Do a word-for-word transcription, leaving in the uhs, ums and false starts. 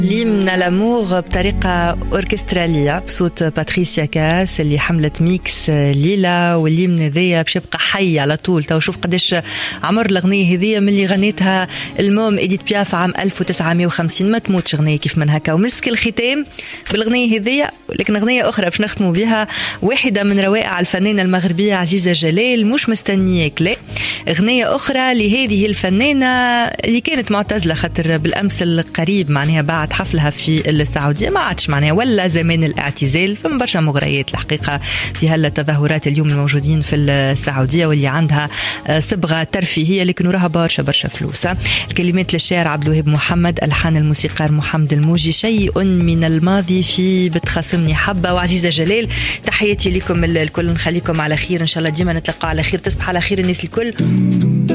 ليمن لامور بطريقة أوركسترالية بصوت باتريسيا كاس اللي حملت ميكس ليلة، والليمن ذي باش يبقى حي على طول. تو شوف قداش عمر الأغنية هذية من اللي غنيتها الموم إديت بياف عام ألف وتسعمية وخمسين، ما تموتش أغنية كيف من هكا. ومسك الختام بالأغنية هذية، لكن أغنية أخرى باش نختموا بها، واحدة من روائع الفنانة المغربية عزيزة جلال، مش مستنياك لا، أغنية أخرى لهذه الفنانة اللي كانت معتزلة خاطر بالأمس القريب معناها بعد حفلها في السعودية ما عادش معناها ولا زمان الاعتزال. فما برشا مغريات الحقيقة في هالتظاهرات اليوم الموجودين في السعودية، واللي عندها صبغة ترفيهية لكن وراها برشا برشا فلوس. الكلمات للشاعر عبد الوهاب محمد، ألحان الموسيقار محمد الموجي، شيء من الماضي في بتخاصمني حبة، وعزيزة جلال. تحياتي لكم الكل، نخليكم على خير إن شاء الله، ديما نتلقى على خير، تصبح على خير الناس الكل.